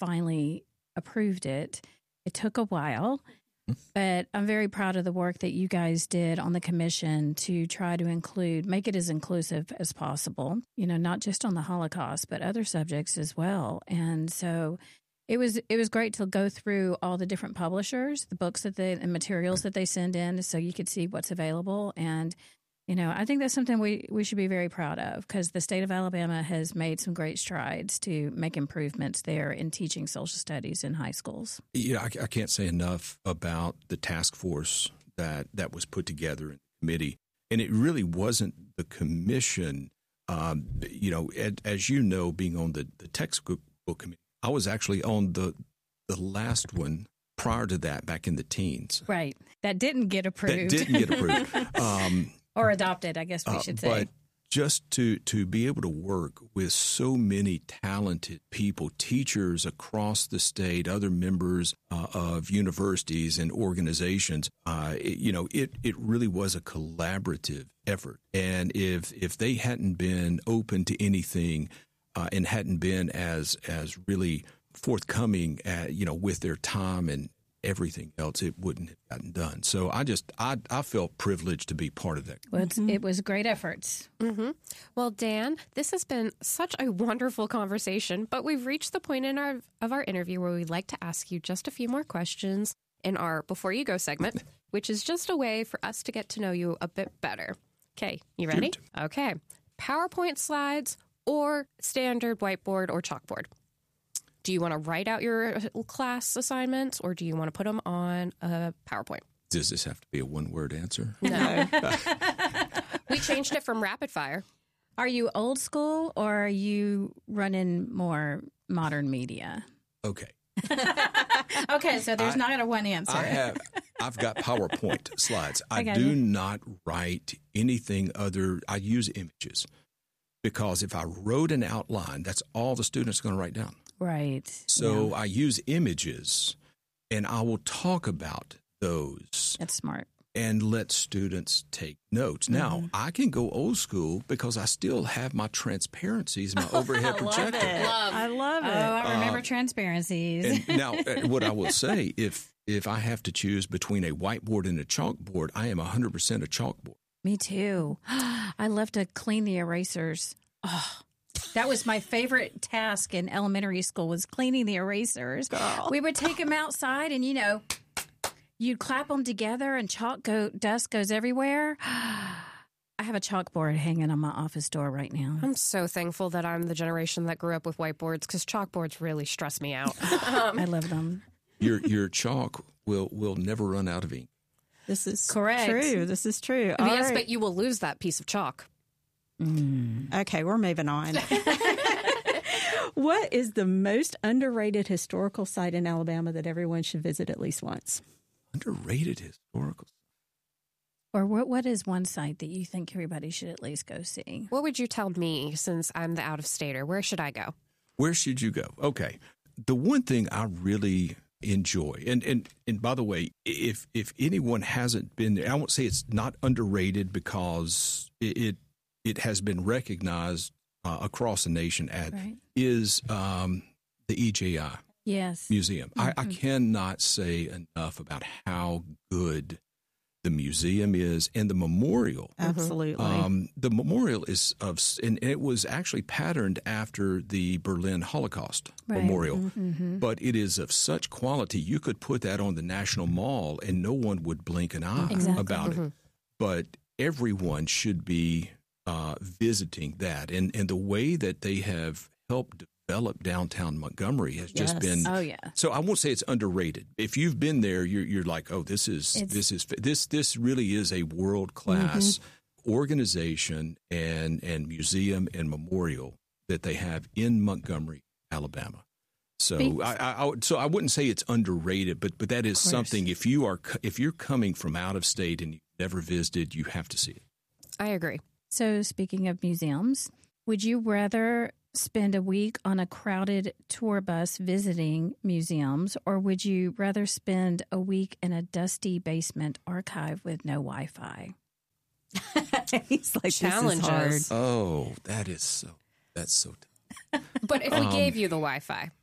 finally approved it. It took a while, but I'm very proud of the work that you guys did on the commission to try to make it as inclusive as possible, not just on the Holocaust, but other subjects as well. And so it was great to go through all the different publishers, the books and materials that they send in so you could see what's available. And I think that's something we should be very proud of because the state of Alabama has made some great strides to make improvements there in teaching social studies in high schools. I can't say enough about the task force that was put together in the committee. And it really wasn't the commission, as you know, being on the textbook committee. I was actually on the last one prior to that back in the teens. Right. That didn't get approved. Or adopted, I guess we should say. But just to be able to work with so many talented people, teachers across the state, other members of universities and organizations, it really was a collaborative effort. And if they hadn't been open to anything and hadn't been as really forthcoming, with their time and everything else, it wouldn't have gotten done. So I felt privileged to be part of that. Well, it was great efforts. Mm-hmm. Well, Dan, this has been such a wonderful conversation, but we've reached the point of our interview where we'd like to ask you just a few more questions in our Before You Go segment, which is just a way for us to get to know you a bit better. Okay, you ready? Shoot. Okay. PowerPoint slides or standard whiteboard or chalkboard? Do you want to write out your class assignments or do you want to put them on a PowerPoint? Does this have to be a one-word answer? No. We changed it from rapid fire. Are you old school or are you running more modern media? Okay. Okay, so there's not a one answer. I've got PowerPoint slides. I do not write anything other. I use images because if I wrote an outline, that's all the students are going to write down. Right. So I use images, and I will talk about those. That's smart. And let students take notes. Now, I can go old school because I still have my transparencies, my overhead projector. I love it. Oh, I remember transparencies. And now, what I will say, if I have to choose between a whiteboard and a chalkboard, I am 100% a chalkboard. Me too. I love to clean the erasers. Oh. That was my favorite task in elementary school was cleaning the erasers. Girl. We would take them outside and, you'd clap them together and dust goes everywhere. I have a chalkboard hanging on my office door right now. I'm so thankful that I'm the generation that grew up with whiteboards because chalkboards really stress me out. I love them. Your chalk will never run out of ink. This is correct. True. This is true. Yes, but you will lose that piece of chalk. Okay, we're moving on. What is the most underrated historical site in Alabama that everyone should visit at least once? Underrated historical. Or what is one site that you think everybody should at least go see? What would you tell me since I'm the out-of-stater? Where should I go? Where should you go? Okay. The one thing I really enjoy, and by the way, if anyone hasn't been there, I won't say it's not underrated because it has been recognized across the nation is the EJI Museum. I cannot say enough about how good the museum is and the memorial. Absolutely. The memorial is and it was actually patterned after the Berlin Holocaust Memorial, but it is of such quality you could put that on the National Mall and no one would blink an eye about it. But everyone should be visiting that, and the way that they have helped develop downtown Montgomery has just been. Oh yeah. So I won't say it's underrated. If you've been there, you're like, oh, this really is a world class organization and museum and memorial that they have in Montgomery, Alabama. So I wouldn't say it's underrated, but that is something. If you're coming from out of state and you've never visited, you have to see it. I agree. So speaking of museums, would you rather spend a week on a crowded tour bus visiting museums, or would you rather spend a week in a dusty basement archive with no Wi-Fi? He's like, challenges. This is hard. Oh, that's so tough. But if we gave you the Wi-Fi,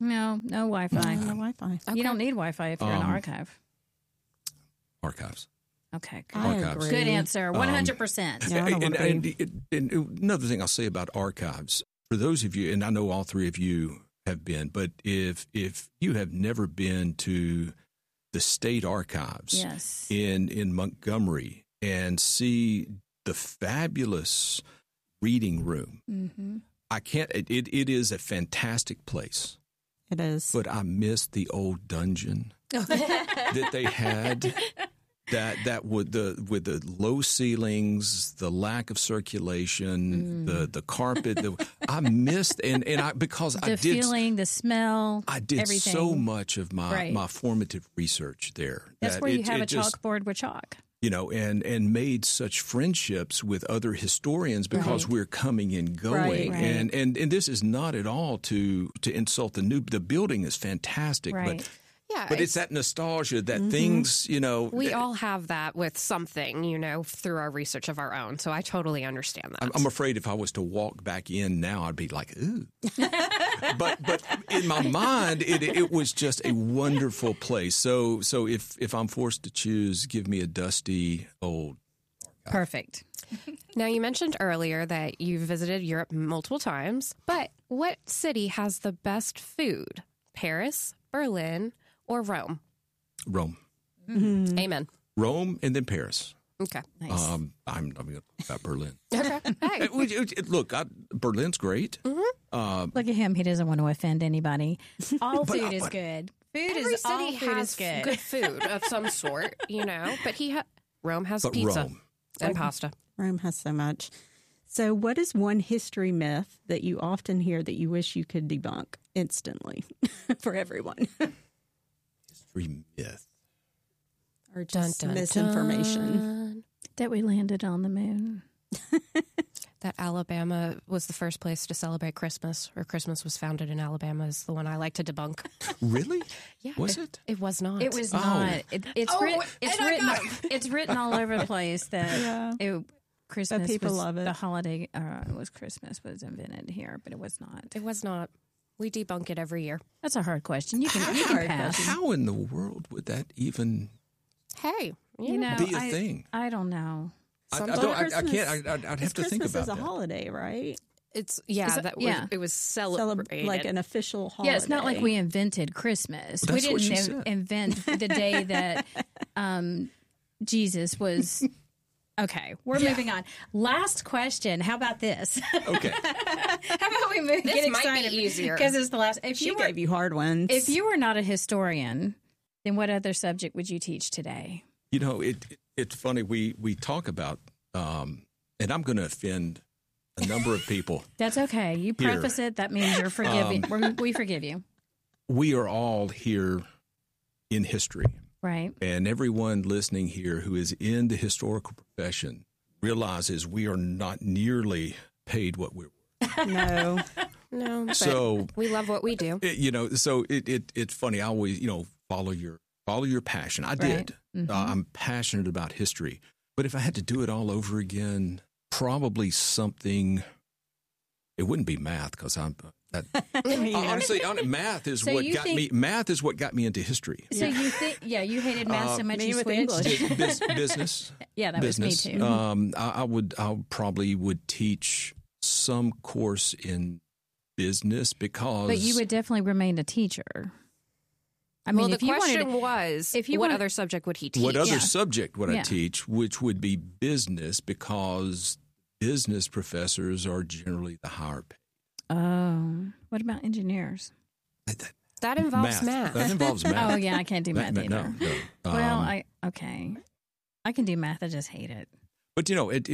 No Wi-Fi. No Wi-Fi. You don't need Wi-Fi if you're in an archive. Archives. Okay, good. I Archives. agree. Good answer. 100%. Yeah, I don't wanna And another thing I'll say about archives, for those of you, and I know all three of you have been, but if you have never been to the state archives Yes. in Montgomery and see the fabulous reading room, Mm-hmm. I can't. It is a fantastic place, It is. but I miss the old dungeon that they had. That with the low ceilings, the lack of circulation, the carpet, I missed because The I did feeling, the smell. I did everything. so much of my Right. formative research there. That's that where you it- have it a just, chalkboard with chalk. and made such friendships with other historians because Right. we're coming and going. Right. And this is not at all to insult the building is fantastic, Right. Yeah, but it's that nostalgia that things, we all have that with something, through our research of our own. So I totally understand that. I'm afraid if I was to walk back in now, I'd be like, ooh. but in my mind, it was just a wonderful place. So if I'm forced to choose, give me a dusty old. Perfect. Now, you mentioned earlier that you visited Europe multiple times, but what city has the best food? Paris, Berlin, or Rome? Rome. Amen. Rome and then Paris. Okay. Nice. I'm going to talk about Berlin. Okay. Hey. Look, Berlin's great. Look at him. He doesn't want to offend anybody. All But- food is but- good. Every city has good. good food of some sort, but Rome has But pizza Rome. and pasta. Rome has so much. So what is one history myth that you often hear that you wish you could debunk instantly for everyone? History myth. Or just misinformation? Dun. That we landed on the moon. That Alabama was the first place to celebrate Christmas, or Christmas was founded in Alabama, is the one I like to debunk. Really? Yeah, Was it? It was not. It was Oh. not. Oh, It's written all over the place that Christmas But people was love it. the holiday. It was Christmas was invented here, but it was not. It was not. We debunk it every year. That's a hard question. You can pass. How in the world would that even Hey, You know, be a thing? I don't know. I Christmas- can't. I'd have to think Christmas about is a that. holiday, right? it's it- it was celebrated. Like an official holiday. Yeah, it's not like we invented Christmas. That's We what she didn't said. invent the day that Jesus was. Okay, we're moving on. Last question. How about this? Okay. How about we move? This get might be excited easier. because it's the last. If She you were, gave you hard ones. if you were not a historian, then what other subject would you teach today? It's funny. We talk about, and I'm going to offend a number of people. That's okay. You Here. preface it. That means you're forgiving. We forgive you, We are all here in history. right? And everyone listening here who is in the historical profession realizes we are not nearly paid what we're worth. no. No, but So, we love what we do. it's funny. I always, follow your passion. I did. Right. I'm passionate about history. But if I had to do it all over again, probably something, it wouldn't be math because honestly, math is So what you got think- me. Math is what got me into history. So you think, you hated math so much me you with switched. English. Business. Yeah, that business. was me too. I probably would teach some course in business because. But you would definitely remain a teacher. I mean, Well, the if you question wanted, was, if you what wanted- other subject would he teach? What other Yeah. subject would I Yeah. teach? Which would be business because business professors are generally the higher paid. what about engineers? That involves math. That involves math. Oh yeah, I can't do math either. No. Well, I can do math. I just hate it. But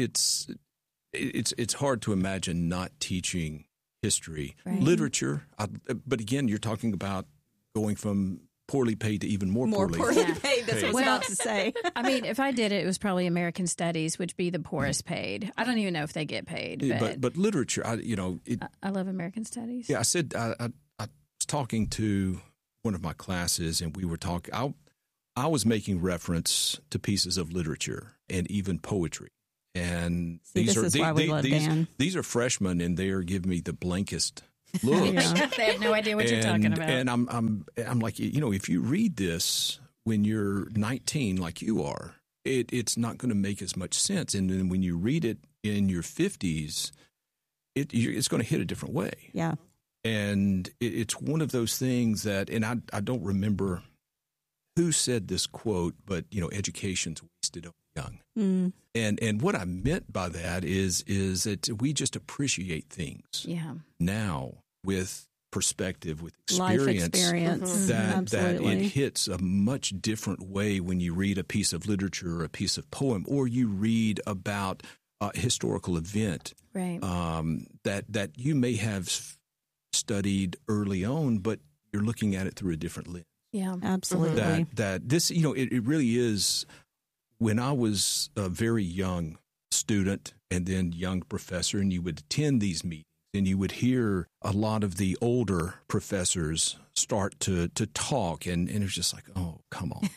it's hard to imagine not teaching history, Right. literature. But again, you're talking about going from poorly paid to even more poorly poorly Yeah. paid. That's what I was Well- about to say. I mean, if I did it, it was probably American Studies, which would be the poorest paid. I don't even know if they get paid. But literature, I love American Studies. yeah. I said I was talking to one of my classes, and we were talking. I was making reference to pieces of literature and even poetry. And See, this is why we love Dan. These are freshmen, and they are giving me the blankest looks. Yeah. They have no idea what you're talking about. And I'm like, if you read this when you're 19, like you are, it's not going to make as much sense. And then when you read it in your 50s, it's going to hit a different way. Yeah. And it's one of those things that, and I don't remember who said this quote, but education's wasted on the young. Mm. And what I meant by that is that we just appreciate things now with perspective, with experience, Life experience. that it Absolutely. hits a much different way when you read a piece of literature or a piece of poem, or you read about a historical event Right. that you may have studied early on, but you're looking at it through a different lens. Yeah. Absolutely. That this, it really is. When I was a very young student and then young professor, and you would attend these meetings and you would hear a lot of the older professors start to talk, and it was just like, oh, come on.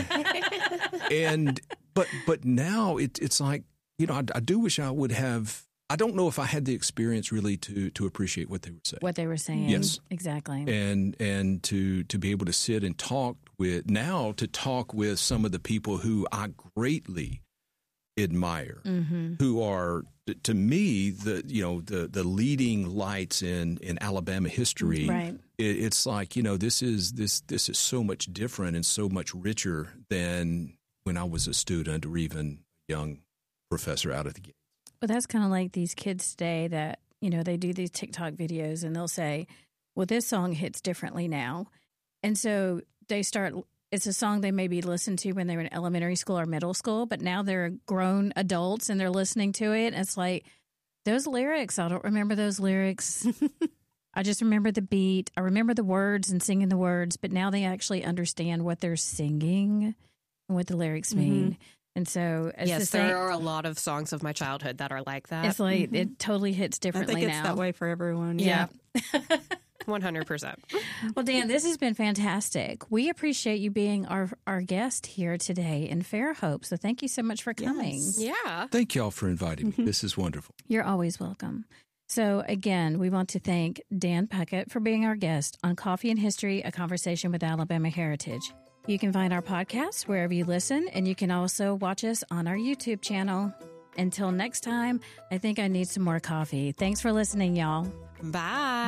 But now it's like, I do wish I would have. I don't know if I had the experience really to appreciate what they were saying. What they were saying. Yes. Exactly. And to be able to sit and talk with some of the people who I greatly admire, who are, to me, the leading lights in Alabama history. Right. It's like, this is so much different and so much richer than when I was a student or even a young professor out of the gate. Well, that's kind of like these kids today that, they do these TikTok videos and they'll say, well, this song hits differently now. And so they start, it's a song they maybe listened to when they were in elementary school or middle school, but now they're grown adults and they're listening to it. And it's like, those lyrics, I don't remember those lyrics. I just remember the beat. I remember the words and singing the words, but now they actually understand what they're singing and what the lyrics mean. And so, there are a lot of songs of my childhood that are like that. It's like it totally hits differently I think it's now. that way for everyone. Yeah. 100%. Well, Dan, this has been fantastic. We appreciate you being our guest here today in Fairhope. So thank you so much for coming. Yes. Yeah. Thank y'all for inviting me. This is wonderful. You're always welcome. So again, we want to thank Dan Puckett for being our guest on Coffee and History, a conversation with Alabama Heritage. You can find our podcast wherever you listen, and you can also watch us on our YouTube channel. Until next time, I think I need some more coffee. Thanks for listening, y'all. Bye.